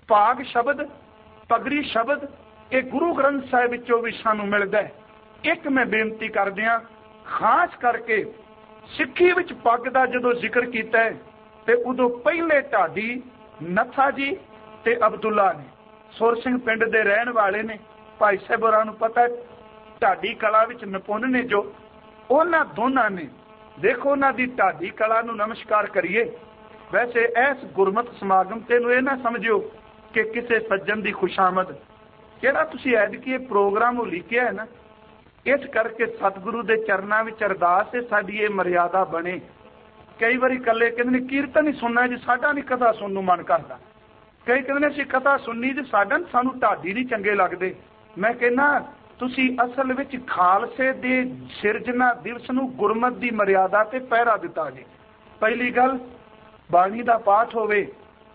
ਭਾਗ ਸ਼ਬਦ, ਪਗੜੀ ਸ਼ਬਦ ਇਹ ਗੁਰੂ ਗ੍ਰੰਥ ਸਾਹਿਬ ਵਿੱਚੋਂ ਵੀ ਸਾਨੂੰ ਮਿਲਦਾ ਹੈ। ਇੱਕ ਮੈਂ ਬੇਨਤੀ ਕਰਦਿਆਂ, ਖਾਸ ਕਰਕੇ ਸਿੱਖੀ ਵਿੱਚ ਪੱਗ ਦਾ ਜਦੋਂ ਜ਼ਿਕਰ ਕੀਤਾ ਹੈ ਤੇ ਉਦੋਂ ਪਹਿਲੇ ਢਾਡੀ ਨੱਥਾ ਜੀ ਤੇ ਅਬਦੁੱਲਾ ਨੇ, ਸੁਰ ਸਿੰਘ ਪਿੰਡ ਦੇ ਰਹਿਣ ਵਾਲੇ ਨੇ। ਭਾਈ ਸਾਹਿਬ ਹੋਰਾਂ ਨੂੰ ਪਤਾ ਢਾਡੀ ਕਲਾ ਵਿੱਚ ਨਿਪੁੰਨ ਨੇ ਜੋ, ਉਹਨਾਂ ਦੋਨਾਂ ਨੇ, ਦੇਖੋ ਉਹਨਾਂ ਦੀ ਢਾਡੀ ਕਲਾ ਨੂੰ ਨਮਸਕਾਰ ਕਰੀਏ। ਵੈਸੇ ਇਸ ਗੁਰਮਤਿ ਸਮਾਗਮ ਤੇ ਨੂੰ ਇਹ ਨਾ ਸਮਝਿਓ ਕਿ ਕਿਸੇ ਸੱਜਣ ਦੀ ਖੁਸ਼ਾਮਦ, ਜਿਹੜਾ ਤੁਸੀਂ ਐਤਕੀ ਇਹ ਪ੍ਰੋਗਰਾਮ ਉਹ ਲਿਖਿਆ ਹੈ ਨਾ, ਇਸ ਕਰਕੇ ਸਤਿਗੁਰੂ ਦੇ ਚਰਨਾਂ ਵਿੱਚ ਅਰਦਾਸ ਹੈ ਸਾਡੀ ਇਹ ਮਰਿਆਦਾ ਬਣੇ। ਕਈ ਵਾਰੀ ਇਕੱਲੇ ਕਹਿੰਦੇ ਨੇ ਕੀਰਤਨ ਹੀ ਸੁਣਨਾ ਜੀ, ਸਾਡਾ ਨਹੀਂ ਕਥਾ ਸੁਣਨ ਨੂੰ ਮਨ ਕਰਦਾ। ਕਈ ਕਹਿੰਦੇ ਨੇ ਅਸੀਂ ਕਥਾ ਸੁਣਨੀ ਜੀ, ਸਾਨੂੰ ਢਾਡੀ ਨਹੀਂ ਚੰਗੇ ਲੱਗਦੇ। ਮੈਂ ਕਹਿੰਦਾ ਤੁਸੀਂ ਅਸਲ ਵਿੱਚ ਖਾਲਸੇ ਦੇ ਸਿਰਜਣਾ ਦਿਵਸ ਨੂੰ ਗੁਰਮਤ ਦੀ ਮਰਿਆਦਾ ਤੇ ਪਹਿਰਾ ਦਿੱਤਾ ਜੀ। ਪਹਿਲੀ ਗੱਲ, ਬਾਣੀ ਦਾ ਪਾਠ ਹੋਵੇ,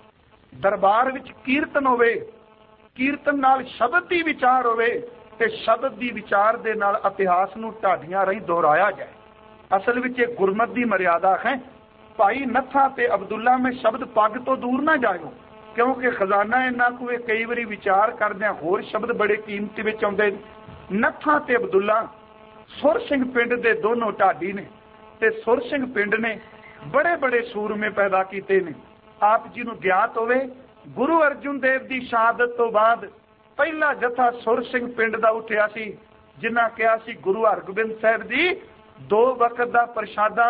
ਦਰਬਾਰ ਵਿੱਚ ਕੀਰਤਨ ਹੋਵੇ, ਕੀਰਤਨ ਨਾਲ ਸ਼ਬਦ ਦੀ ਵਿਚਾਰ ਹੋਵੇ ਤੇ ਸ਼ਬਦ ਦੀ ਵਿਚਾਰ ਦੇ ਨਾਲ ਇਤਿਹਾਸ ਨੂੰ ਢਾਡੀਆਂ ਰਾਹੀਂ ਦੁਹਰਾਇਆ ਜਾਏ। ਅਸਲ ਵਿੱਚ ਇਹ ਗੁਰਮਤ ਦੀ ਮਰਿਆਦਾ ਹੈ। ਭਾਈ ਨੱਥਾ ਤੇ ਅਬਦੁੱਲਾ ਮੈਂ ਸ਼ਬਦ ਪੱਗ ਤੋਂ ਦੂਰ ਨਾ ਜਾਇਓ, ਕਿਉਂਕਿ ਖਜ਼ਾਨਾ ਇਹਨਾਂ ਕੋਲ ਕਈ ਵਾਰੀ ਵਿਚਾਰ ਕਰਦਿਆਂ ਹੋਰ ਸ਼ਬਦ ਬੜੇ ਕੀਮਤੀ ਵਿੱਚ ਆਉਂਦੇ। ਨੱਥਾ ਤੇ ਅਬਦੁੱਲਾ ਸੁਰ ਸਿੰਘ ਪਿੰਡ ਦੇ ਦੋਨੋਂ ਢਾਡੀ ਨੇ ਤੇ ਸੁਰ ਸਿੰਘ ਪਿੰਡ ਨੇ ਬੜੇ ਬੜੇ ਸੂਰਮੇ ਪੈਦਾ ਕੀਤੇ ਨੇ। ਆਪ ਜੀ ਨੂੰ ਗਿਆਤ ਹੋਵੇ, ਗੁਰੂ ਅਰਜਨ ਦੇਵ ਦੀ ਸ਼ਹਾਦਤ ਤੋਂ ਬਾਅਦ ਪਹਿਲਾ ਜਥਾ ਸੁਰ ਸਿੰਘ ਪਿੰਡ ਦਾ ਉੱਠਿਆ ਸੀ, ਜਿਨ੍ਹਾਂ ਕਿਹਾ ਸੀ ਗੁਰੂ ਹਰਗੋਬਿੰਦ ਸਾਹਿਬ ਦੀ 2 ਵਕਤ ਦਾ ਪ੍ਰਸ਼ਾਦਾ,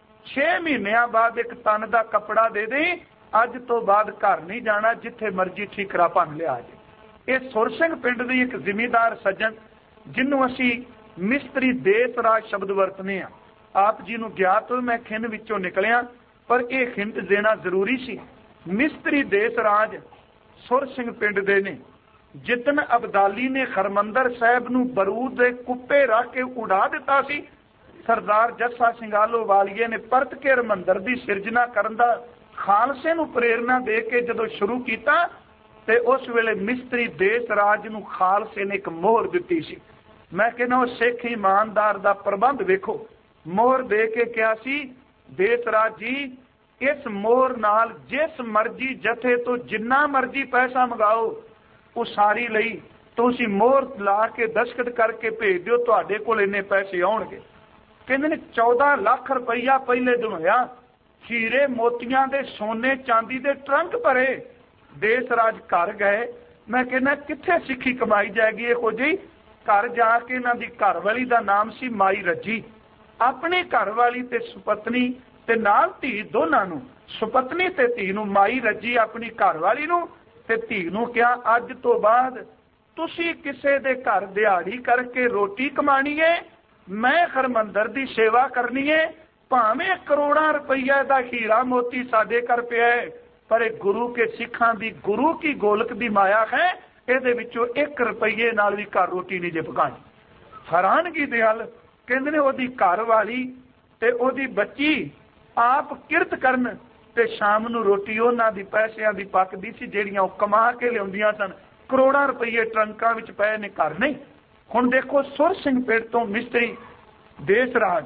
6 ਮਹੀਨਿਆਂ ਬਾਅਦ ਇੱਕ ਤਨ ਦਾ ਕੱਪੜਾ ਦੇ ਦੇ, ਅੱਜ ਤੋਂ ਬਾਅਦ ਘਰ ਨਹੀਂ ਜਾਣਾ, ਜਿੱਥੇ ਮਰਜੀ ਠੀਕਰਾ ਭੰਨ ਲਿਆ ਜੇ। ਇਹ ਸੁਰ ਸਿੰਘ ਪਿੰਡ ਦੀ ਇੱਕ ਜ਼ਿਮੀਂਦਾਰ ਸੱਜਣ, ਜਿਹਨੂੰ ਅਸੀਂ ਮਿਸਤਰੀ ਦੇਸ ਰਾਜ ਸ਼ਬਦ ਵਰਤਨੇ ਆ। ਆਪ ਜੀ ਨੂੰ ਗਿਆਤ ਹੋ, ਮੈਂ ਖਿੰਨ ਵਿੱਚੋਂ ਨਿਕਲਿਆ, ਪਰ ਇਹ ਹਿੰਟ ਦੇਣਾ ਜ਼ਰੂਰੀ ਸੀ। ਮਿਸਤਰੀ ਦੇਸ ਰਾਜ ਸੁਰ ਸਿੰਘ ਪਿੰਡ ਦੇ ਨੇ। ਜਿੱਦਣ ਅਬਦਾਲੀ ਨੇ ਹਰਮੰਦਰ ਸਾਹਿਬ ਨੂੰ ਬਰੂਦ ਦੇ ਕੁੱਪੇ ਰੱਖ ਕੇ ਉਡਾ ਦਿੱਤਾ ਸੀ, ਸਰਦਾਰ ਜੱਸਾ ਸਿੰਘ ਆਹਲੋਵਾਲੀਏ ਨੇ ਪਰਤ ਕੇ ਹਰਮੰਦਰ ਦੀ ਸਿਰਜਣਾ ਕਰਨ ਦਾ ਖਾਲਸੇ ਨੂੰ ਪ੍ਰੇਰਨਾ ਦੇ ਕੇ ਜਦੋਂ ਸ਼ੁਰੂ ਕੀਤਾ ਤੇ ਉਸ ਵੇਲੇ ਮਿਸਤਰੀ ਦੇਸ ਰਾਜ ਨੂੰ ਖਾਲਸੇ ਨੇ ਇੱਕ ਮੋਹਰ ਦਿੱਤੀ ਸੀ। ਮੈਂ ਕਹਿੰਦਾ ਉਹ ਸਿੱਖ ਇਮਾਨਦਾਰ ਦਾ ਪ੍ਰਬੰਧ ਵੇਖੋ, ਮੋਹਰ ਦੇ ਕੇ ਕਿਹਾ ਸੀ ਦੇਸ ਰਾਜ ਜੀ, ਇਸ ਮੋਹਰ ਨਾਲ ਜਿਸ ਮਰਜ਼ੀ ਜਥੇ ਤੋਂ ਜਿੰਨਾ ਮਰਜ਼ੀ ਪੈਸਾ ਮੰਗਾਓ ਉਸਾਰੀ ਲਈ ਤੁਸੀਂ ਮੋਹਰ ਲਾ ਕੇ ਦਸਖਤ ਕਰਕੇ ਭੇਜ ਦਿਓ, ਤੁਹਾਡੇ ਕੋਲ ਇੰਨੇ ਪੈਸੇ ਆਉਣਗੇ। ਕਹਿੰਦੇ ਨੇ 14 ਲੱਖ ਰੁਪਈਆ ਪਹਿਲੇ ਦਿਨ ਹੋਇਆ, ਹੀਰੇ ਮੋਤੀਆਂ ਦੇ ਸੋਨੇ ਚਾਂਦੀ ਦੇ ਟਰੰਕ ਭਰੇ। ਦੇਸ ਰਾਜ ਘਰ ਗਏ, ਮੈਂ ਕਹਿੰਦਾ ਕਿੱਥੇ ਸਿੱਖੀ ਕਮਾਈ ਜਾਏਗੀ ਇਹੋ ਜਿਹੀ। ਘਰ ਜਾ ਕੇ ਇਹਨਾਂ ਦੀ ਘਰਵਾਲੀ ਦਾ ਨਾਮ ਸੀ ਮਾਈ ਰੱਜੀ, ਆਪਣੀ ਘਰਵਾਲੀ ਤੇ ਸੁਪਤਨੀ ਤੇ ਨਾਲ ਧੀ ਦੋਨਾਂ ਨੂੰ, ਸੁਪਤਨੀ ਤੇ ਧੀ ਨੂੰ, ਮਾਈ ਰੱਜੀ ਆਪਣੀ ਘਰਵਾਲੀ ਨੂੰ ਤੇ ਧੀ ਨੂੰ ਕਿਹਾ ਅੱਜ ਤੋਂ ਬਾਅਦ ਤੁਸੀਂ ਕਿਸੇ ਦੇ ਘਰ ਦਿਹਾੜੀ ਕਰਕੇ ਰੋਟੀ ਕਮਾਣੀ ਹੈ, ਮੈਂ ਹਰਮੰਦਰ ਦੀ ਸੇਵਾ ਕਰਨੀ ਹੈ, ਭਾਵੇਂ ਕਰੋੜਾਂ ਰੁਪਈਆ ਦਾ ਹੀਰਾ ਮੋਤੀ ਸਾਡੇ ਘਰ ਪਿਆ ਹੈ, ਪਰ ਇਹ ਗੁਰੂ ਕੇ ਸਿੱਖਾਂ ਦੀ ਗੁਰੂ ਕੀ ਗੋਲਕ ਦੀ ਮਾਇਆ ਹੈ, ਇਹਦੇ ਵਿੱਚੋਂ 1 ਰੁਪਈਏ ਨਾਲ ਵੀ ਘਰ ਰੋਟੀ ਨਹੀਂ ਜੇ ਪਕਾਣੀ। ਹੈਰਾਨਗੀ ਦੇ ਹੱਲ ਕਹਿੰਦੇ ਨੇ ਉਹਦੀ ਘਰ ਵਾਲੀ ਤੇ ਉਹਦੀ ਬੱਚੀ ਆਪ ਕਿਰਤ ਕਰਨ ਤੇ ਸ਼ਾਮ ਨੂੰ ਰੋਟੀ ਉਹਨਾਂ ਦੀ ਪੈਸਿਆਂ ਦੀ ਪੱਕਦੀ ਸੀ ਜਿਹੜੀਆਂ ਉਹ ਕਮਾ ਕੇ ਲਿਆਉਂਦੀਆਂ ਸਨ। ਕਰੋੜਾਂ ਰੁਪਈਏ ਟਰੰਕਾਂ ਵਿੱਚ ਪਏ ਨੇ, ਘਰ ਨਹੀਂ। ਹੁਣ ਦੇਖੋ ਸੁਰ ਸਿੰਘ ਪਿੰਡ ਤੋਂ ਮਿਸਤਰੀ ਦੇਸ ਰਾਜ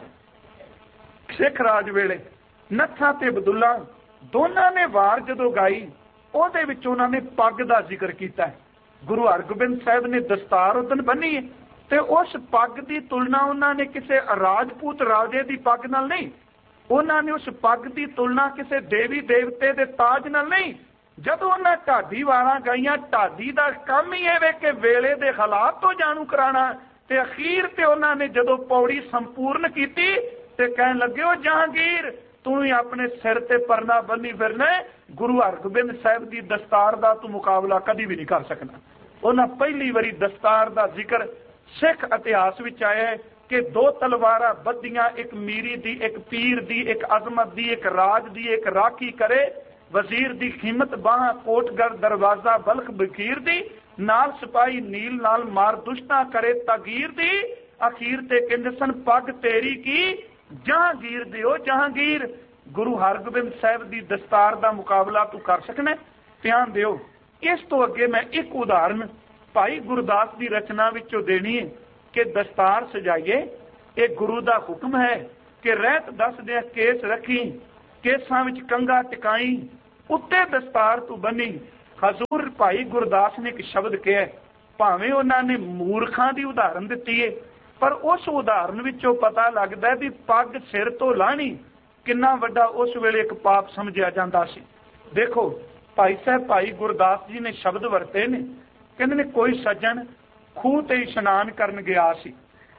ਸਿੱਖ ਰਾਜ ਵੇਲੇ ਨੱਥਾ ਤੇ ਅਬਦੁੱਲਾ ਦੋਨਾਂ ਨੇ ਵਾਰ ਜਦੋਂ ਗਾਈ, ਉਹਦੇ ਵਿੱਚ ਉਹਨਾਂ ਨੇ ਪੱਗ ਦਾ ਜ਼ਿਕਰ ਕੀਤਾ। ਗੁਰੂ ਹਰਗੋਬਿੰਦ ਸਾਹਿਬ ਨੇ ਦਸਤਾਰ ਉਦਨ ਬੰਨੀ ਹੈ ਤੇ ਉਸ ਪੱਗ ਦੀ ਤੁਲਨਾ ਉਹਨਾਂ ਨੇ ਕਿਸੇ ਰਾਜਪੂਤ ਰਾਜੇ ਦੀ ਪੱਗ ਨਾਲ ਨਹੀਂ, ਉਹਨਾਂ ਨੇ ਉਸ ਪੱਗ ਦੀ ਤੁਲਨਾ ਕਿਸੇ ਦੇਵੀ ਦੇਵਤੇ ਦੇ ਤਾਜ ਨਾਲ ਨਹੀਂ। ਜਦੋਂ ਉਹਨਾਂ ਢਾਡੀ ਵਾਰਾਂ ਗਾਈਆਂ, ਢਾਡੀ ਦਾ ਕੰਮ ਹੀ ਇਹ ਵੇ ਕਿ ਵੇਲੇ ਦੇ ਹਾਲਾਤ ਤੋਂ ਜਾਣੂ ਕਰਾਉਣਾ, ਤੇ ਅਖੀਰ ਤੇ ਉਹਨਾਂ ਨੇ ਜਦੋਂ ਪੌੜੀ ਸੰਪੂਰਨ ਕੀਤੀ ਤੇ ਕਹਿਣ ਲੱਗੇ ਉਹ ਜਹਾਂਗੀਰ ਤੂੰ ਹੀ ਆਪਣੇ ਸਿਰ ਤੇ ਪਰਨਾ ਬੰਨੀ ਫਿਰਨਾ, ਗੁਰੂ ਹਰਗੋਬਿੰਦ ਸਾਹਿਬ ਦੀ ਦਸਤਾਰ ਦਾ ਤੂੰ ਮੁਕਾਬਲਾ ਕਦੀ ਵੀ ਨਹੀਂ ਕਰ ਸਕਣਾ। ਉਹਨਾਂ ਪਹਿਲੀ ਵਾਰੀ ਦਸਤਾਰ ਦਾ ਜ਼ਿਕਰ ਸਿੱਖ ਇਤਿਹਾਸ ਵਿੱਚ ਆਇਆ ਹੈ ਕਿ 2 ਤਲਵਾਰਾਂ ਬੱਧੀਆਂ, ਇੱਕ ਮੀਰੀ ਦੀ, ਇੱਕ ਪੀਰ ਦੀ, ਇੱਕ ਅਜ਼ਮਤ ਦੀ, ਇੱਕ ਰਾਜ ਦੀ, ਇੱਕ ਰਾਖੀ ਕਰੇ ਵਜ਼ੀਰ ਦੀ ਹਿੰਮਤ ਬਾਹਾਂ ਕੋਟਗੜ ਦਰਵਾਜ਼ਾ ਬਲਖ ਬਖੀਰ ਦੀ, ਨਾਲ ਸਿਪਾਹੀ ਨੀਲ ਨਾਲ ਮਾਰ ਦੁਸ਼ਟਾਂ ਕਰੇ ਤਾਗੀਰ ਦੀ, ਅਖੀਰ ਤੇ ਕਹਿੰਦੇ ਸਨ ਪੱਗ ਤੇਰੀ ਕੀ ਜਹਾਂਗੀਰ ਦਿਓ ਜਹਾਂਗੀਰ। ਗੁਰੂ ਹਰਗੋਬਿੰਦ ਸਾਹਿਬ ਦੀ ਦਸਤਾਰ ਦਾ ਮੁਕਾਬਲਾ ਤੂੰ ਕਰ ਸਕਣਾ? ਧਿਆਨ ਦਿਓ। ਇਸ ਤੋਂ ਅੱਗੇ ਮੈਂ ਇੱਕ ਉਦਾਹਰਨ ਭਾਈ ਗੁਰਦਾਸ ਦੀ ਰਚਨਾ ਵਿੱਚੋਂ ਦੇਣੀ ਹੈ ਕਿ ਦਸਤਾਰ ਸਜਾਈਏ, ਇਹ ਗੁਰੂ ਦਾ ਹੁਕਮ ਹੈ ਕਿ ਰਹਿਤ ਦੱਸਦਿਆਂ ਕੇਸ ਰੱਖੀ, ਕੇਸਾਂ ਵਿੱਚ ਕੰਘਾ ਟਿਕਾਈ, ਉੱਤੇ ਦਸਤਾਰ ਤੂੰ ਬੰਨੀ, हजूर भाई गुरदास ने एक शब्द कहा, भावें उन्होंने मूर्खां की उदाहरण दी है, पर उस उदाहरण विचों पता लगता है भी पग सिर तो लाणी कितना वड्डा उस वेले एक पाप समझिया जाता सी। देखो भाई साहब भाई गुरदास जी ने शब्द वरते ने, कहते ने कोई सज्जन खूह ते इशनान करन गया सी,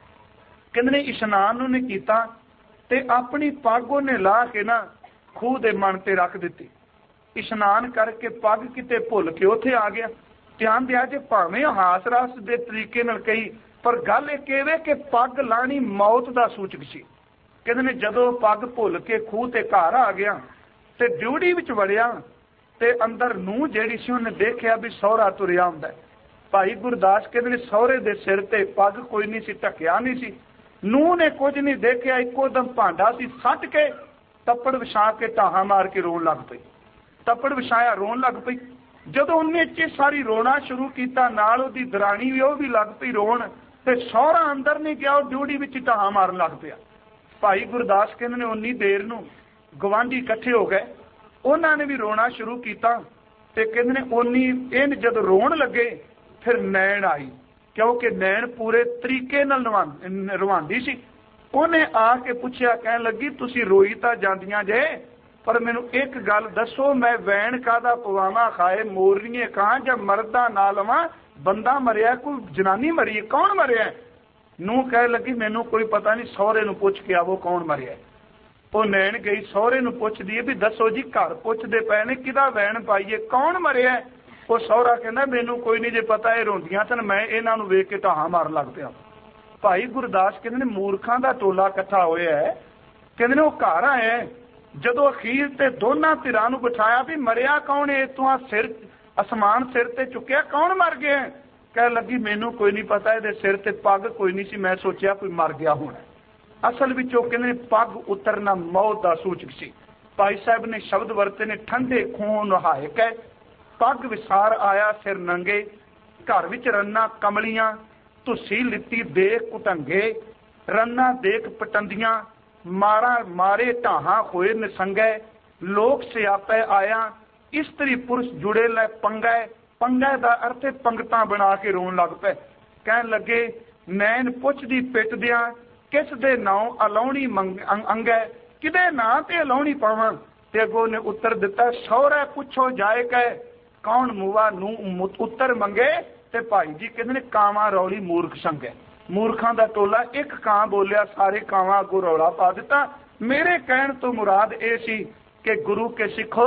कहते ने इशनान उन्हें कीता ते अपनी पग उन्हें ला के ना खूह दे मन ते रख दी। इशनान करके पग किते भुल के उत्थे आ गया। ध्यान दिया जे भावें हास रस दे तरीके नाल कही, पर गल एक इह कि पग लाणी मौत दा सूचक सी। कहते ने जदों पग भुल के खूह ते घर आ गया ते ड्यूटी विच वड़िया ते अंदर नूह जिहड़ी सी उन्हें देखिया भी सौहरा तुरिया आउंदा है। भाई गुरदास कहते ने सौहरे दे सिर ते पग कोई नहीं सी, ढकिया नहीं सी। नूह ने कुछ नहीं देखिया, इकोदम भांडा सी सट के तप्पड़ विछा के ढाहा मार के रोन लग पई। तप्पड़ विछाया रोन लग पई। जदों उन्हें इत्थे सारी रोना शुरू किया, नाल उहदी दराणी भी, भी लग पई रोन, ते सौहरा अंदर नहीं गया, ड्यूटी विच ढाहा मारन लग पिया। भाई गुरदास कहते ने उन्नी देर नूं गवांढी इकट्ठे हो गए, उन्होंने भी रोना शुरू किया, ते कहते ने उन्नी इन जदों रोन लगे फिर नैन आई, क्योंकि नैन पूरे तरीके नाल रवांदी सी। उन्हें आके पूछया, कहन लगी तुसी रोई तां जांदियां जे, पर मैनू एक गल दसो, मैं वैन कादा पवावां, खाए मोरनीए कहां जां मरदा ना लवां, बंदा मरिया कोई जनानी मरी है, कौन मरिया? नूं कह लगी मैनू कोई पता नहीं, सौहरे नूं पुछ के आवो कौन मरिया। वो नैन गई सौहरे नूं पुछदी है भी दसो जी, घर पुछदे पए ने किदा वैन पाईए, कौन मरिया? वो सौहरा कहना मैनू कोई नहीं जे पता, ये रोंदियां सन, मैं इन्हां नूं वेख के ढाहा मारन लग पिया। भाई गुरदास कहते ने मूर्खां दा टोला इकट्ठा होया है, कहते ने वो घर आया, जदों अखीर ते दोनां धिरां नूं बिठाया भी मरिया कौन है, इतों सिर आसमान सिर ते चुकिया, कौन मर गया? कह लगी मैनू कोई नहीं पता, ये सिर ते पग कोई नहीं सी, मैं सोचा कोई मर गया होना। असल विच ओह कहंदे पग उतरना मौत दा सूचक सी। भाई साहब ने शब्द वरते ने, ठंडे खूह नहाए कै पग विसार आया सिर नंगे, घर विच रन्ना कमलियां, तुसी लित्ती देख कुटंगे, रन्ना देख पटंदियां, मारा मारे ढाहा होए निसंगे, लोक सियापे आया, इस्त्री पुरुष जुड़े लै पंगै, पंगै दा अर्थ पंगतां बना के रोन लग पे। कहन लगे नैन पुछदी पिटदियां, किस दे नाम अलाउणी अंगै, किदे नां ते अलाउणी पावां? ते अगों ने उत्तर दिता, सौहरे पुछो जाए कै, कौन मुआ नूं उत्तर मंगे? ते भाई जी कहते ने कावां रौली मूर्ख संगे। मूर्खां दा टोला, एक कां बोलिया, सारे कावां अगों रौला पा दिता। मेरे कहण तो मुराद ये सी कि गुरु के सिखो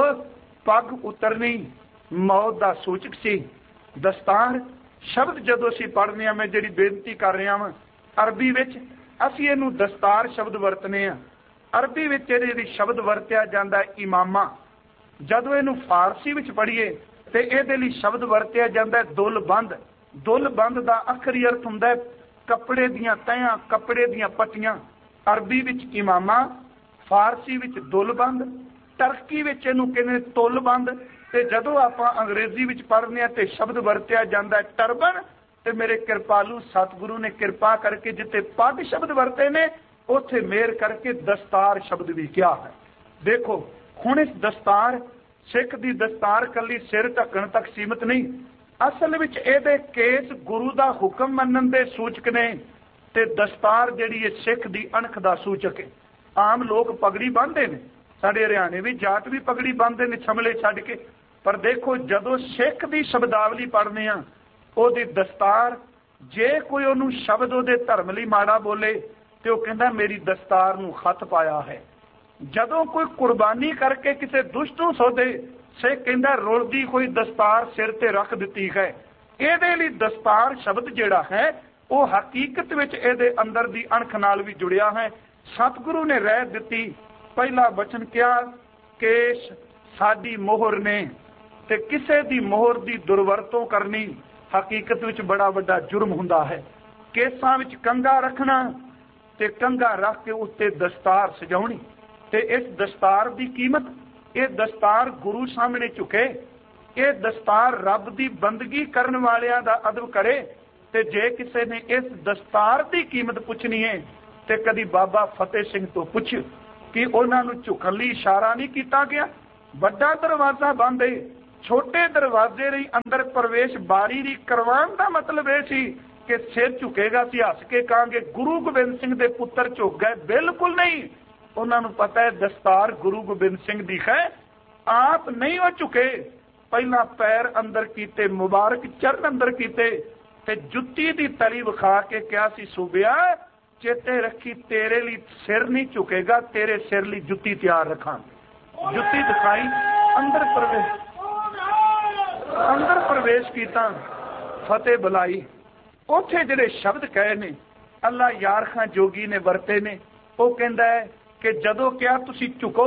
पग उतरनी मौत दा सूचक सी। दस्तार शब्द जदों असीं पढ़दे हां, मैं जिहड़ी बेनती कर रहा हां, अरबी विच असीं इहनूं दस्तार शब्द वरतने हां। अरबी विच इहदे शब्द वरतिया जांदा है इमामा। जदों इहनूं फारसी विच पढ़ीए ते इहदे लई शब्द वरतिया जांदा है दुलबंद। दुलबंद दा आखरी अर्थ हुंदा है कपड़े दीयां तहियां, कपड़े दीयां पट्टियां। अरबी विच इमामा, फारसी विच दुलबंद, टर्की विच इहनूं कहंदे तुलबंद, ते जदों आपां अंग्रेजी विच पढ़दे हां ते शब्द वरतिया जांदा है टर्बन। ते मेरे कृपालू सतगुरु ने कृपा करके जिथे पग शब्द वरते ने उत्थे मेहर करके दस्तार शब्द भी किया है। देखो हुण इस दस्तार, सिख दी दस्तार कली सिर ढकण तक सीमित नहीं, असल विच इहदे केस गुरु दा हुक्म मनण दे सूचक ने, ते दस्तार जिहड़ी है सिख दी अणख दा सूचक है। आम लोग पगड़ी बांधे ने, साडे हरियाणे भी जाट भी पगड़ी बांधे ने छमले छड्ड के, पर देखो जदों सिख दी शब्दावली पढ़ने आ ओहदी दस्तार, जे कोई उहनूं शब्द ओहदे धर्म लई माड़ा बोले ते ओह कहंदा मेरी दस्तार नूं खत पाया है। जदों कोई कुर्बानी करके किसी दुष्ट नूं सौदे, सिख कहंदा रुलदी कोई दस्तार सिर ते रख दित्ती है। इहदे लई दस्तार शब्द जिहड़ा है वह हकीकत विच इहदे अंदर दी अणख नाल भी जुड़िया है। सतगुरु ने रह दित्ती, पहला वचन किया केश साडी मोहर ने, ते किसे दी मोहर दी दुरवरतों करनी हकीकत विच बड़ा वड्डा जुर्म हुंदा है। केसां विच कंघा रखना ते कंघा रख के उत्ते दस्तार सजाउणी, ते इस दस्तार दी कीमत, ये दस्तार गुरु सामने झुके, ये दस्तार रब दी बंदगी करन वालियां दा अदब करे। ते जे किसी ने इस दस्तार दी कीमत पुछनी है ते कदी बाबा फतेह सिंह तो पुछ कि उन्हां नूं झुकण लई इशारा नहीं कीता गया। वड्डा दरवाजा बंद है, ਛੋਟੇ ਦਰਵਾਜ਼ੇ ਲਈ ਅੰਦਰ ਪ੍ਰਵੇਸ਼ ਬਾਰੀ ਦੀ ਕਰਵਾਉਣ ਦਾ ਮਤਲਬ ਇਹ ਸੀ ਕਿ ਸਿਰ ਝੁਕੇਗਾ ਸੀ, ਹੱਸ ਕੇ ਕਹਾਂਗੇ ਗੁਰੂ ਗੋਬਿੰਦ ਸਿੰਘ ਦੇ ਪੁੱਤਰ ਝੁਕ ਗਏ। ਬਿਲਕੁਲ ਨਹੀਂ, ਉਹਨਾਂ ਨੂੰ ਪਤਾ ਹੈ ਦਸਤਾਰ ਗੁਰੂ ਗੋਬਿੰਦ ਸਿੰਘ ਦੀ ਹੈ, ਆਪ ਨਹੀਂ ਉਹ ਝੁਕੇ। ਪਹਿਲਾਂ ਪੈਰ ਅੰਦਰ ਕੀਤੇ, ਮੁਬਾਰਕ ਚਰਨ ਅੰਦਰ ਕੀਤੇ, ਤੇ ਜੁੱਤੀ ਦੀ ਤਲੀ ਵਿਖਾ ਕੇ ਕਿਹਾ ਸੀ ਸੂਬਿਆ ਚੇਤੇ ਰੱਖੀ ਤੇਰੇ ਲਈ ਸਿਰ ਨਹੀਂ ਝੁਕੇਗਾ, ਤੇਰੇ ਸਿਰ ਲਈ ਜੁੱਤੀ ਤਿਆਰ ਰੱਖਾਂਗੇ। ਜੁੱਤੀ ਦਿਖਾਈ, ਅੰਦਰ ਪ੍ਰਵੇਸ਼ ਕੀਤਾ, ਫਤਿਹ ਬੁਲਾਈ। ਉੱਥੇ ਜਿਹੜੇ ਸ਼ਬਦ ਕਹੇ ਨੇ ਅੱਲਾ ਯਾਰ ਖਾਂ ਜੋਗੀ ਨੇ ਵਰਤੇ ਨੇ, ਉਹ ਕਹਿੰਦਾ ਹੈ ਕਿ ਜਦੋਂ ਕਿਹਾ ਤੁਸੀਂ ਝੁਕੋ,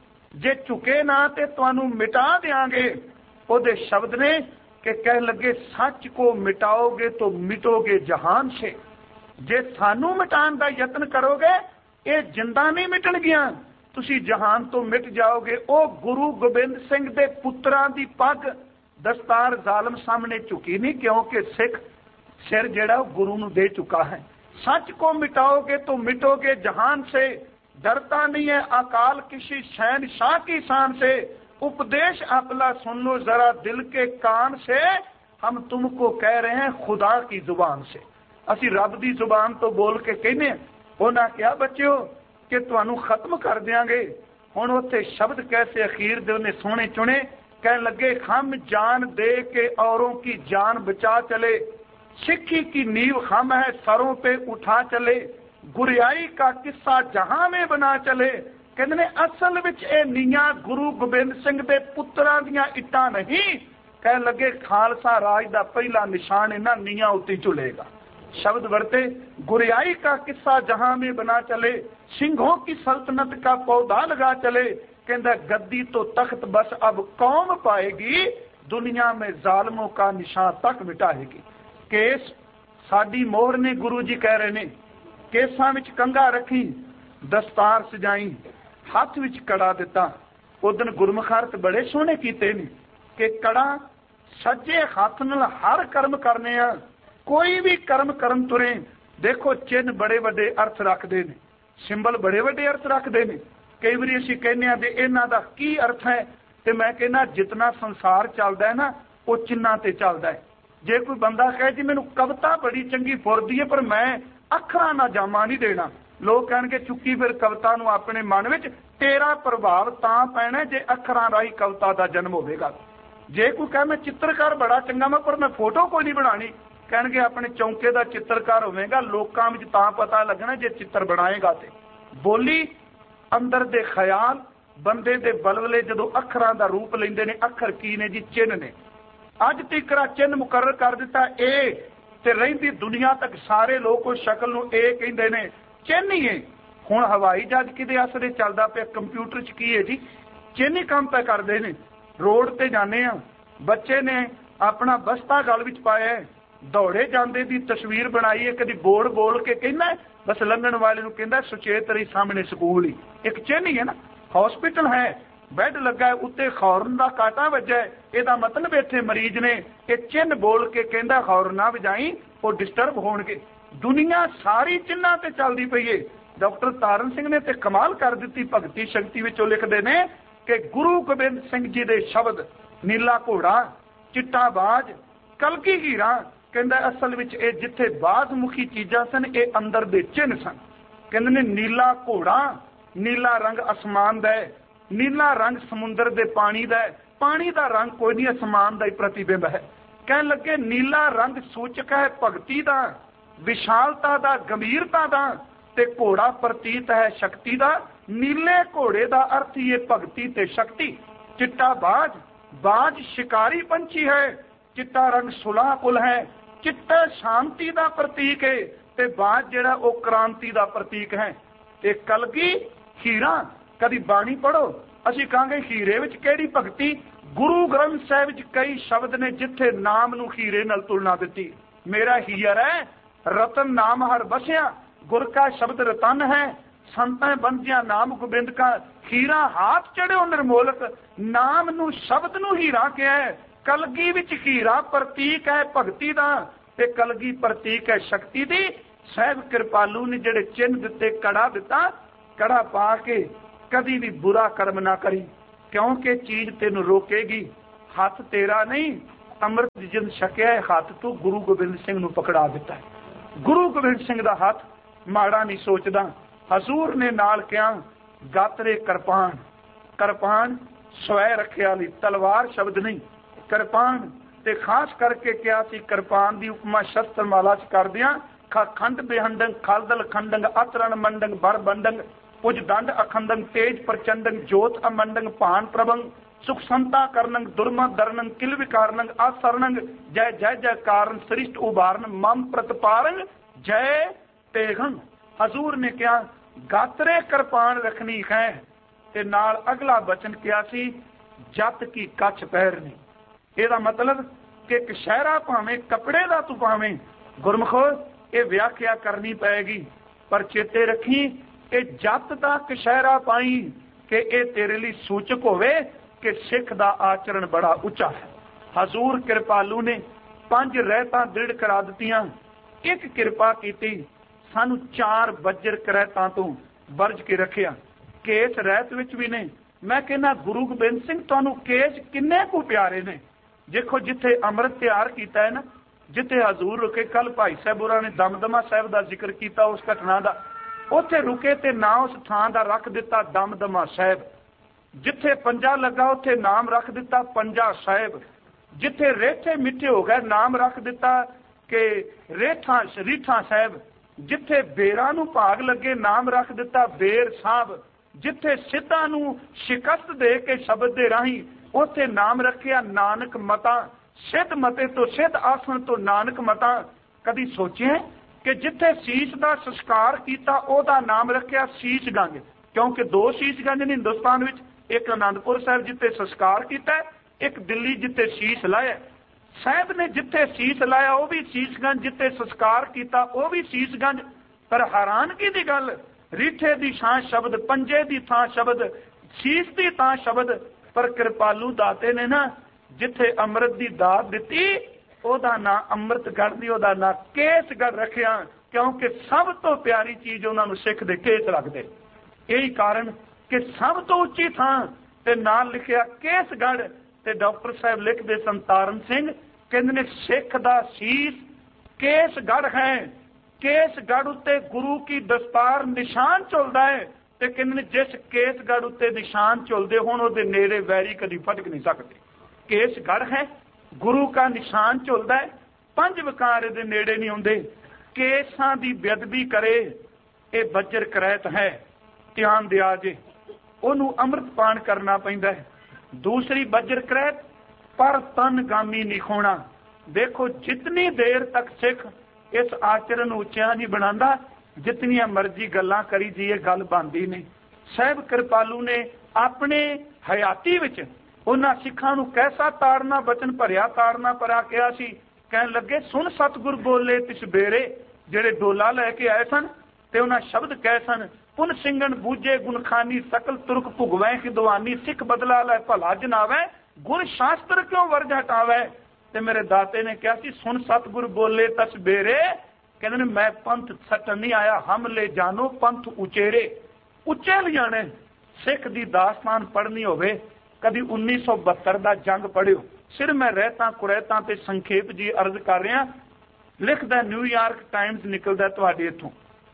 ਜੇ ਝੁਕੇ ਨਾ ਤੇ ਤੁਹਾਨੂੰ ਮਿਟਾ ਦਿਆਂਗੇ। ਉਹਦੇ ਸ਼ਬਦ ਨੇ कि कह लगे सच को मिटाओगे तो मिटोगे जहान से। जे सानू मिटान का यत्न करोगे ये जिंदा नहीं मिटणगियां, तुसी जहान तो मिट जाओगे। ओ गुरु गोबिंद सिंह दे पुत्रां दी पग दस्तार जालम सामने झुकी नहीं, क्योंकि सिख सिर जेड़ा गुरु नू दे चुका है। सच को मिटाओगे तो मिटोगे जहान से, डरता नहीं है अकाल किसी शहनशाह की शान से। उपदेश अपना सुन लो जरा दिल के कान से, हम तुमको कह रहे हैं खुदा की जुबान से। असी रब की जुबान तो बोल के कहने। उन्हें क्या बच्चों कि तुहानू खत्म कर देंगे। हुण उत्थे शब्द कैसे अखीर दे उन्हें सोने चुने, कह लगे हम जान दे के औरों की जान बचा चले। सिक्खी की नींव हम है सरों पे उठा चले, गुरियाई का किस्सा जहां में बना चले। कहते ने असल विच ये नीयां गुरु गोबिंद सिंह दे पुत्रां दियां इट्टां नहीं, कह लगे खालसा राज दा पहला निशान इन्हां नीयां उत्ते झुलेगा। शब्द वर्ते गुरियाई का किस्सा जहां में बना चले, सिंहों की सल्तनत का पौधा लगा चले। कहता गद्दी तो तख्त बस अब कौम पाएगी, दुनिया में जालमों का निशान तक मिटाएगी। केस साडी मोहर ने गुरु जी कह रहे ने, केसां विच कंघा रखी, दस्तार सजाई, हथ विच कड़ा दिता। उदन गुरमुख अर्थ बड़े सोहने कीते ने कि कड़ा सज्जे हथ नाल हर कर्म करने आ, कोई भी कर्म करन तुरे। देखो चिन्ह बड़े वड्डे अर्थ रखते हैं, सिंबल बड़े वड्डे अर्थ रखते हैं। कई बार असीं कहने आ कि इन्हां दा की अर्थ है, तो मैं कहना जितना संसार चलता है ना वो चिन्हां ते चलता है। जे कोई बंदा कहे जी मैनूं कविता बड़ी चंगी फुरदी है पर मैं अखरां ना जामा नहीं देना, लोग कहणगे चुक्की फिर कविता नूं अपने मन विच, तेरा प्रभाव तां पैना जे अखरां राही कविता दा जन्म होवेगा। जे कोई कहे मैं चित्रकार बड़ा चंगा मैं पर मैं फोटो कोई नहीं बनानी, कहणगे अपने चौंके दा चित्रकार होवेगा, लोकां विच तां पता लगना जे चित्र बनाएगा। ते बोली अंदर दे ख्याल बंदे दे बलवले जदों अखरां दा रूप लैंदे ने, अखर की ने जी चिन्ह ने। अज तिकरा चिन्ह मुकर्रर कर दिता ए, ते रहिंदी दुनिया तक सारे लोग उस शक्ल नूं ए कहिंदे ने, चिन्ह ही है। हुण हवाई जहाज किदे आसरे चलदा पिया, कंप्यूटर च की है जी, चिन्ह ही काम पे करदे ने। रोड ते जाने आ, बच्चे ने अपना बस्ता गल विच पाया, दौड़े जांदे दी तस्वीर बनाई है, कदी बोर्ड बोल के कहना बस लंघण वाले नूं कहंदा सुचेत रही सामने स्कूल ही, एक चिन्ह ही है ना। हॉस्पिटल है, बैड लगा है, उत्ते खौरन का कांटा वज्जा है, इहदा मतलब इत्थे मरीज ने एक चिन्ह बोल के कहंदा खौर ना वजाई, वो डिस्टर्ब होणगे। दुनिया सारी चिन्हां ते चलदी पई है। डॉक्टर तारण सिंह ने ते कमाल कर दित्ती, भगती शक्ति विचों लिखदे ने कि गुरु गोबिंद सिंह जी दे शब्द नीला घोड़ा, चिट्टा बाज, कलकी हीरा, कहंदा असल विच ये जिथे बाजमुखी चीज़ां सन ये अंदर दे चिन्ह सन। कहंदे ने नीला घोड़ा, नीला रंग आसमान दा है, नीला रंग समुंदर दे पानी दा है, पानी दा रंग कोई नहीं आसमान दा ही प्रतिबिंब है। कहन लगे नीला रंग सूचक है भगती दा, विशालता दा, गंभीरता दा, ते घोड़ा प्रतीत है शक्ति दा। नीले घोड़े दा अर्थ ही भगती ते शक्ति। चिट्टा बाज, बाज शिकारी पंछी है, चिट्टा रंग सुलह कुल है, चिट्टा शांति दा प्रतीक है, ते बाज जेड़ा वो क्रांति दा प्रतीक है। ते कलगी हीरा, कदी बाणी पढ़ो असीं कहांगे हीरे विच किहड़ी भगती। गुरु ग्रंथ साहिब विच कई शब्द ने जिथे नाम नूं हीरे नाल तुलना दित्ती। मेरा हीर है रतन नाम हर बसिया, गुर का शब्द रतन है, संतां बंदिया नाम गोबिंद का। हीरा हाथ चढ़ियो निर्मोलक, नाम नूं शब्द नूं हीरा कहा है। कलगी विच हीरा प्रतीक है भगती दा, ते कलगी प्रतीक है शक्ति दी। साहिब कृपालू ने जेड़े चिन्ह दिते, कड़ा दिता, कड़ा पा के कदी भी बुरा कर्म ना करी, क्योंकि चीज तेनू रोकेगी। हथ तेरा नहीं, अमृत जिंद छकिया हथ तू गुरु गोबिंद सिंह नूं पकड़ा दिता है। गुरु गोबिंद सिंह दा हथ माड़ा नहीं सोचदा। हजूर ने नाल कहा गातरे कृपान, कृपान स्वै रखिया लई, तलवार शब्द नहीं, कृपान। ते खास करके कहा सी कृपान की उपमा शस्त्र माला च कर दिया, खंड बेहंडंग खालदल खंडंग अतरण मंडंग बर बंडंग पुज दंड अखंडंग तेज प्रचंडंग जोत अमंडंग भान प्रभंग सुख संता करनंग दुर्मा दरनंग किल विकारनंग असरणंग जय जय जय कारण सृष्ट उभारन मम प्रतिपारंग जय तेगन। हजूर ने कहा गातरे कृपान रखनी है, ते नाल अगला बचन किया सी जत की कच्छ पैरनी। ਇਹਦਾ ਮਤਲਬ ਕਿ ਕਸ਼ਹਿਰਾ ਭਾਵੇਂ ਕੱਪੜੇ ਦਾ ਤੂੰ ਪਾਵੇਂ, ਗੁਰਮਖੋ ਇਹ ਵਿਆਖਿਆ ਕਰਨੀ ਪਏਗੀ, ਪਰ ਚੇਤੇ ਰੱਖੀ ਇਹ ਜੱਤ ਦਾ ਕਸ਼ਹਿਰਾ ਪਾਈ ਕਿ ਇਹ ਤੇਰੇ ਲਈ ਸੂਚਕ ਹੋਵੇ ਕਿ ਸਿੱਖ ਦਾ ਆਚਰਣ ਬੜਾ ਉੱਚਾ ਹੈ। ਹਜ਼ੂਰ ਕਿਰਪਾਲੂ ਨੇ 5 ਰਹਿਤਾਂ ਦ੍ਰਿੜ ਕਰਾ ਦਿੱਤੀਆਂ। ਇੱਕ ਕਿਰਪਾ ਕੀਤੀ, ਸਾਨੂੰ 4 ਬੱਜਰ ਕਰੈਤਾਂ ਤੋਂ ਵਰਜ ਕੇ ਰੱਖਿਆ। ਕੇਸ ਰਹਿਤ ਵਿੱਚ ਵੀ ਨੇ। ਮੈਂ ਕਹਿੰਦਾ ਗੁਰੂ ਗੋਬਿੰਦ ਸਿੰਘ ਤੁਹਾਨੂੰ ਕੇਸ ਕਿੰਨੇ ਕੁ ਪਿਆਰੇ ਨੇ। देखो जिथे अमृत तैयार किया है ना, जिथे हजूर रुके, कल भाई साहब होरां ने दमदमा साहब का जिक्र किया उस घटना का, उत्थे रुके ते ना उस थां का रख दिता दमदमा साहब। जिथे पंजा लगा उत्थे नाम रख दिता पंजा साहब। जिथे रेठे मिठे हो गए नाम रख दिता कि रेठा रीठा साहब। जिथे बेरा नूं भाग लगे नाम रख दिता बेर साहब। जिथे सिद्धा नूं शिकस्त दे के शब्द दे राही उत्थे नाम रखिया नानक मता। सिद्ध मते तो सिद्ध आसन तो नानक मता। कदी सोचे कि जिथे शीश का संस्कार किया ओदा नाम रखिया शीशगंज, क्योंकि 2 शीशगंज ने हिंदुस्तान विच, एक आनंदपुर साहब जिथे संस्कार किया, एक दिल्ली जिथे शीश लाया। साहब ने जिथे शीश लाया वह भी शीशगंज, जिथे संस्कार किया वह भी शीशगंज। पर हैरानगी की गल, रीठे की थां शब्द, पंजे की थां शब्द, शीश की थां शब्द। पर कृपालू दाते ने ना जिथे अमृत की दात दी ओदा ना अमृतगढ़ दी ओदा ना केसगढ़ रखिया, क्योंकि सब तो प्यारी चीज उन्होंने सिख दे केस लगते। यही कारण कि सब तो उच्ची थां ते नाल लिखिया केसगढ़। ते डॉक्टर साहब लिखते संतारण सिंह कहते ने सिख दा शीश केसगढ़ है। केसगढ़ उत्ते गुरु की दस्तार निशान झुलदा है। ते कहते जिस केसगढ़ उत्ते निशान झुलदे होण उहदे नेड़े वैरी कदी फटक नहीं सकते। केसगढ़ है, गुरु का निशान झुलदा है, 5 विकार दे नेड़े नहीं आउंदे। केसां दी बेअदबी करे ये बज्जर करैत है, ध्यान दिया जे ओनू अमृत पान करना पैंदा है। दूसरी बज्जर करैत पर तन गामी नहीं खोना। देखो जितनी देर तक सिख इस आचरण उच्चा नहीं बनांदा, जितनियां मर्जी गल्लां करी जाइए गल बनदी नहीं। साहब कृपालू ने अपने हयाती विच उन्हां सिखां नूं कैसा तारना बचन भरिया तारना परा किया सी। कहण लगे सुन सतगुर बोले तिस बेरे, जिहड़े डोला लैके आए सन ते उन्हां शब्द कहे सन पुन सिंगण बूझे गुणखानी सकल तुरक भुगवै खिदवानी सिख बदला लै भला जनावै गुण शास्त्र क्यों वर्ज हटावै। ते मेरे दाते ने कहा सी सुन सतगुर बोले तस बेरे, कहते मैं पंथ सटन नहीं आया, हम ले जानो पंथ उचेरे। उच्चे ले जाने। सिख दी दास्तान पढ़नी होवे कदी 1972 का जंग पढ़ियो। सिर मैं रहता कुरैता ते संखेप जी अर्ज कर रहा। लिखदा न्यूयॉर्क टाइम्स निकलदा तुहाडे इथों।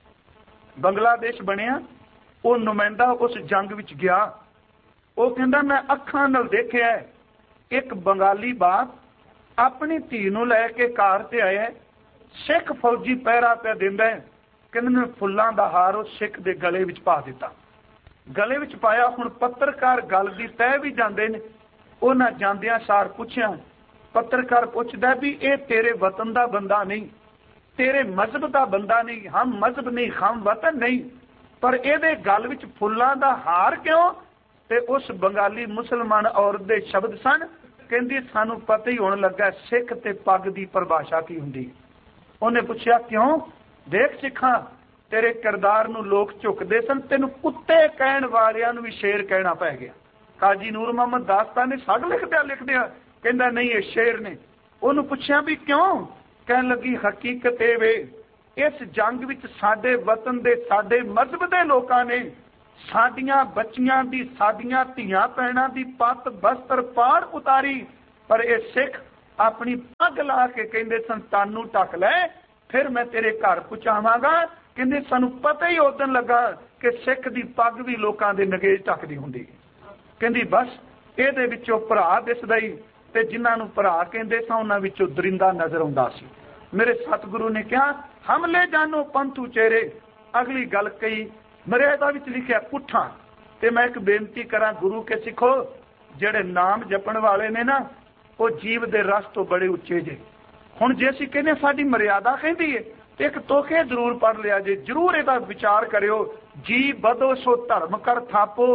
बंगलादेश बनिया, वो नुमाइंदा उस जंग विच गया। वो कहंदा मैं अखां नाल देखिया एक बंगाली बाप अपनी धी नूं लैके कार ते आया। सिख फौजी पहरा पे दिंदा है। कहंदे फुल्लां दा हार उस सिख दे गले विच पा दिता। गले विच पाया। हुण पत्रकार गल दी तय भी जांदे ने। उन्हां जांदियां सार पुछिया, पत्रकार पुछदा भी ये तेरे वतन दा बंदा नहीं, तेरे मजहब दा बंदा नहीं, हम मजहब नहीं हम वतन नहीं, पर इहदे गल विच फुल्लां दा हार क्यों। ते उस बंगाली मुसलमान औरत दे शब्द सन। कहंदी सानू पता ही होण लगा सिख ते पग दी परिभाषा की हुंदी। उन्हें पूछा क्यों। देख सिखा तेरे किरदार नूं लोग झुकदे सन, तेनू कुत्ते कहण वालियां नूं भी शेर कहना पै गया। काजी नूर मोहम्मद दास्तान ने सग लिखदिया कहंदा नहीं ये शेर ने। उन्होंने पूछा भी क्यों। कहण लगी हकीकत ये वे इस जंग विच साडे वतन दे साडे मजहब दे लोकां ने साडियां बच्चियां दी साडियां धीआं भैणां दी पत बस्तर पाड़ उतारी पर ये सिख अपनी पग ला के कहते सन तन नूं ढक लै फिर मैं तेरे घर पहुंचावांगा। कहते सानू पता ही उस दिन लगा कि सिख की पग भी लोगों के नगेज ढकदी हुंदी। कहती बस ये विचों भरा दिसदा ही ते जिन्हां नूं भरा कहते सन उन्हां विचों दरिंदा नजर आउंदा सी। मेरे सतगुरु ने कहा हमले जानो पंथू चेहरे। अगली गल कही मर्यादा विच लिखिया पुठा। ते मैं एक बेनती करा गुरु के सिखो जेड़े नाम जपण वाले ने ना वो जीव दे रस तो बड़े उच्चे जे। हुण जे असीं कहने साडी मर्यादा कहती है एक तोखे जरूर पढ़ लिया जे, जरूर इहदा विचार करियो। जी बदो सो धर्म कर थापो,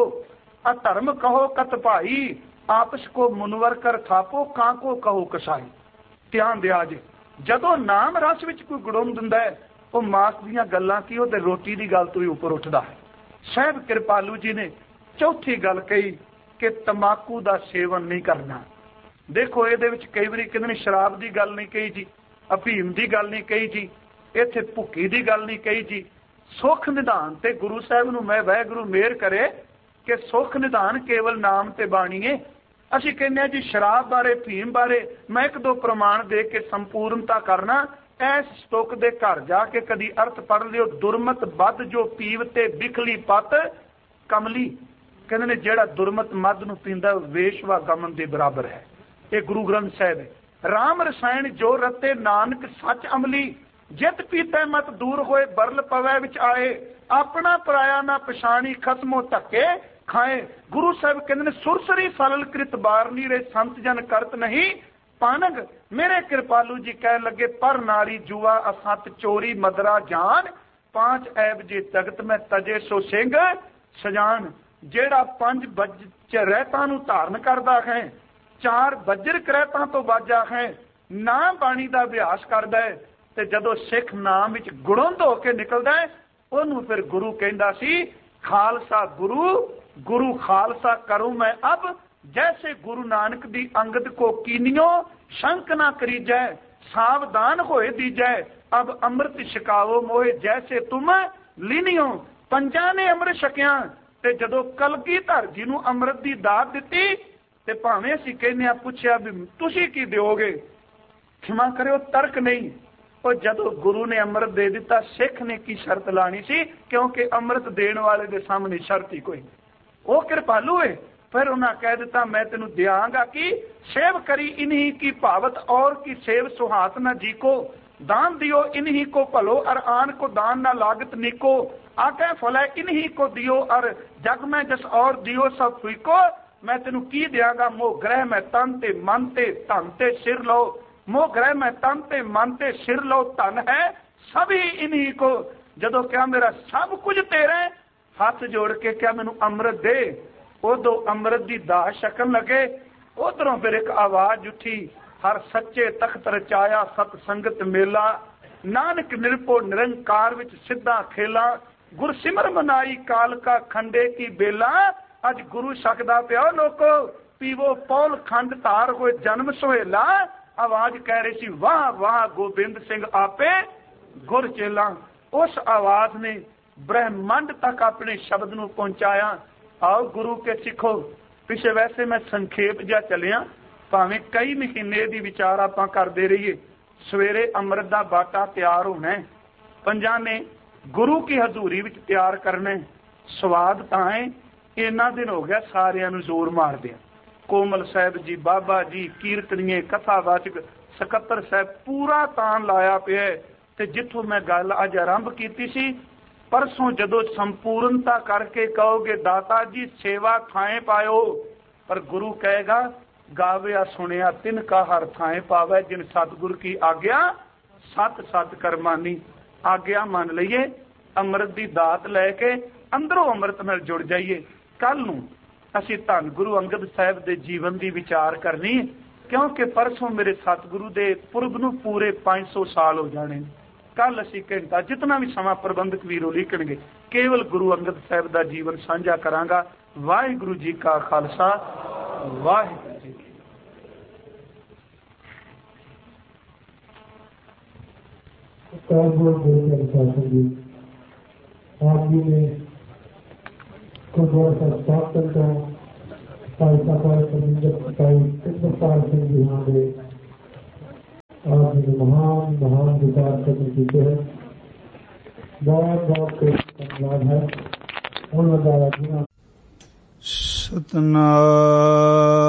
अधर्म कहो कत भाई, आपस को मुनवर कर थापो, कां को कहो कसाई। ध्यान दिया जे जदों नाम रस विच कोई गुड़ुम दिंदा है वो मास दीयां गल्लां की वो रोटी की गल तो ही उपर उठदा है। साहिब कृपालू जी ने चौथी गल कही कि तंबाकू का सेवन नहीं करना। देखो ये कई बार कहते शराब की गल नहीं कही जी, अफीम की गल नहीं कही जी, इत्थे भुक्की की गल नहीं कही जी। सुख निधान ते गुरु साहब नूं मैं वाहिगुरू मेहर करे कि सुख निधान केवल नाम ते बाणी है। असीं कहने जी शराब बारे अफीम बारे मैं एक दो प्रमाण दे के संपूर्णता करना। ऐस स्टुक दे घर जाके कदी अर्थ पढ़ लियो, दुरमत बद जो पीवते बिखली पत कमली। कहते ने जेड़ा दुरमत मद नूं पींदा वेशवा गमन के बराबर है। ये गुरु ग्रंथ साहिब है। राम रसायन जो रते नानक सच अमली, जित पीते मत दूर होए बरल पवै विच आए, अपना पराया ना पछाणी खसमो धक्के खाए। गुरु साहब कहते ने सुरसरी फलल कृत बारनी रे संत जन करत नहीं पानग। मेरे कृपालू जी कह लगे पर नारी जुआ असत चोरी मदरा जान, पांच ऐब जे जगत में तजे सो सिंह सजान। जेड़ा पंज बज रहता नूं धारण करदा है, चार बजर करैतां तो बाजा है, ना बाणी का अभ्यास करदा है ते जदों सिख नाम विच गुणुंद होके निकलदा है ओनूं फिर गुरु कहंदा सी खालसा गुरु, गुरु खालसा करूं मैं अब, जैसे गुरु नानक दी अंगद को कीनियो शंक ना करीजै, सावधान होए दीजै, अब अमृत छकावो मोहे जैसे तुम लीनियो। पंजा ने अमृत छकिया ते जदों कलगीधर जी नूं अमृत दी दात दित्ती ते भावें असीं कहने आ पुछया भी तुसीं की दिओगे, क्षमा करियो तर्क नहीं। और जदों गुरु ने अमृत दे दिता सिख ने की शर्त लानी सी, क्योंकि अमृत देण वाले दे सामने शर्त ही कोई। वो कृपालू है। फिर उन्हें कह दिता मैं तेनू दियांगा कि सेव करी इन्हीं की भावत और की सेव सुहात न जी को, दान दियो इन्हीं को भलो और आन को दान न लागत निको, आगे फलै इन्हीं को दियो और जग में जस और दियो सब फुको। मैं तेनू की दियांगा मोह ग्रह में तन ते मन ते धन ते सिर लो, मोह ग्रह में तन ते मन ते सिर लो धन है सभी इन्हीं को। जदों क्या मेरा सब कुछ तेरे, हाथ जोड़ के क्या मैनू अमृत दे। उदों अमृत की दाह छकन लगे। उधरों फिर एक आवाज उठी, हर सच्चे तख्त रचाया सत संगत मेला, नानक निरपो निरंकार विच सिद्धा खेला, गुरसिमर मनाई काल का खंडे की बेला। अज गुरु सकदा पिया लोको, पीवो पौल खंड तार होए जन्म सुहेला। आवाज कह रही सी वाह वाह गोबिंद सिंह आपे गुर चेला। उस आवाज ने ब्रह्मंड तक अपने शब्द नूं पहुंचाया। आओ गुरु के सिखो। पिछे वैसे मैं संखेप जा चलिया, भावें कई महीने दी विचार आपां करदे रहिए। सवेरे अमृत दा बाटा तैयार होना है, पंजां ने गुरु की हजूरी विच तैयार करना। स्वाद तां है इन्ना दिन हो गया सारियां नूं जोर मारदे। कोमल साहब जी, बाबा जी, कीर्तनीय, कथावाचक, सकत्तर साहब पूरा तान लाया पिया। ते जिथों मैं गल अज आरंभ कीती सी, परसों जदों संपूर्णता करके कहोगे दाता जी सेवा थाए पायो, पर गुरु कहेगा गाविया सुनिया तिनका हर थाए पावे, जिन सतगुर की आज्ञा सत सत करमानी। आज्ञा मान लईए, अमृत की दात लैके अंदरों अमृत नाल जुड़ जाइए। कल नूं असीं धन गुरु अंगद साहब के जीवन की विचार करनी, क्योंकि परसों मेरे सतगुरु के पुरब नूं पूरे 500 साल हो जाने। कल असीं घंटा जितना भी समा प्रबंधक वीरों लिखणगे केवल गुरु अंगद साहब का जीवन साझा करांगा। वाहिगुरू जी का खालसा, वाहिगुरू जी की। आप जी ने गुरुद्वारा साहब स्थापना भाई साहब इंद्रपाल सिंह जी हमारे आज महान महान विचार करने कीते हैं। बहुत बहुत धन्यवाद है। उन सतनाम